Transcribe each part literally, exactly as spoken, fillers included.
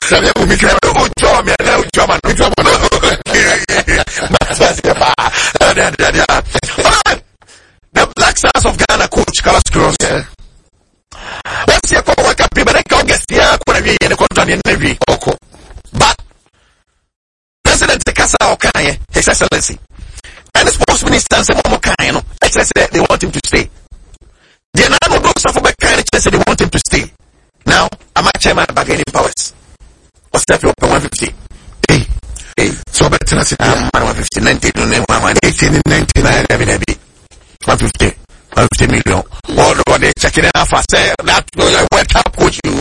Sabe o micro o Tom, é o Tom, o Tom. The Black Stars of Ghana coach Carlos Queiroz. Let's see a World Cup, but I can't guess the Aquarium in the country in Navy. But President Kasa Okaye, His Excellency, and the sports minister said, Momokaino, said they want him to stay. The Anano Brooks of Obekane said they want him to stay. Now, I'm a chairman bargaining powers. What's that for one fifty? Hey, hey, so better than I'm one fifty, nineteen, eighteen, ninety-nine, one fifty, one fifty million. All the way checking it out. I say that World Cup coach you.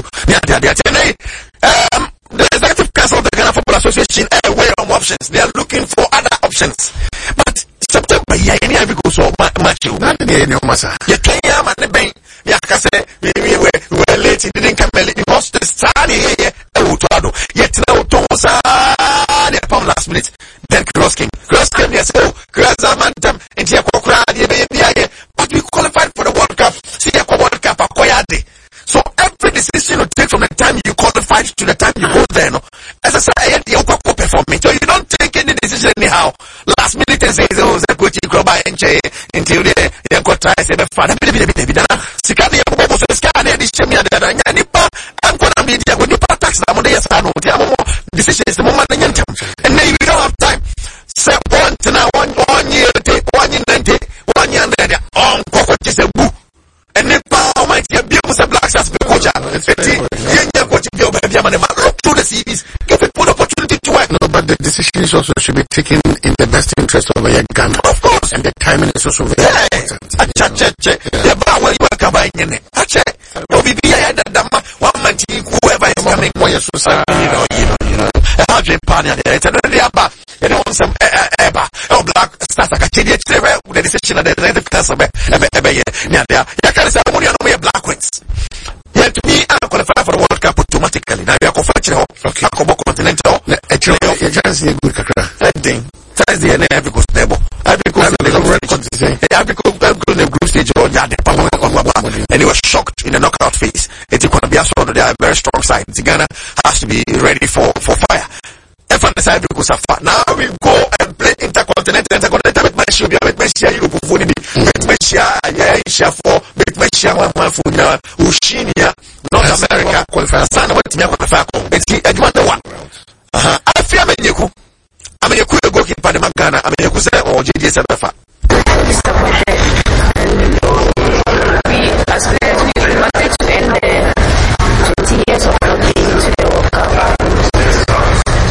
Um, the Executive Council of the Ghana Football Association are aware of options. They are looking for other options. But September, yeah, any of you go so much. You not the any massa. You can't have the bank. Yeah, I say we were late. It didn't come late because the study here. Yet now, Thomas, the pound last minute. Then Cross came. Cross came, yes, oh, Cross Amantam, and Yakokra, but we qualified for the World Cup. See, a World Cup, acquired. So every decision you take from the time you qualify to the time you go there, no. As I said, you go performing. So you don't take any decision anyhow. Last minute and say, oh, the coach, you go by and say, until they got try, say, the father, Sikani, almost a scan, and this Chemia, and Nipa, I'm going to be there when you tax them on the Yasano, the decision is the moment and then you don't have time. Say one to now, one, one year, one year, ninety, one year, on Coco is a boo. And Nipa might be a black as the coach. Look through the series, give it full opportunity to work. No, but the decisions also should be taken in the best interest of a young Ghana. Of course. And the timing is also very important. The bar where you are coming in it. No, we be a dama, one man, whoever is coming, where you're so sorry, you know, you know, you know. A hundred pound, it's another bar. You know, some ever, oh, black stars like a change, the decision of the end of class of ever, yeah, yeah, you can't say money on the way of black wings. Yet to me, I qualify for the World Cup automatically. Now you are confidential, okay, I come continental, actually, you're just a good thing. Thursday, and every go stable. Every go, every go, the group stage, or and he was shocked in the knockout phase. It's going to be a sort of they are very strong side. Ghana has to be ready for, for fire. If I decide to go so far, now we go and play intercontinental, intercontinental with Messia, with Messia, you go for with Messia, yeah, Asia for, with Messia, one one for now, Ushinia, North America, qualifier, son of what you qualify. It's the one the one. Uh huh. I feel I'm in Yaku. I mean, you could go keep Panama Ghana. I mean, you could say, oh, J D S F.